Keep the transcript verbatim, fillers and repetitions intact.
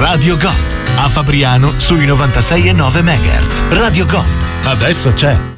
Radio Gold. A Fabriano sui novantasei virgola nove megahertz. Radio Gold. Adesso c'è.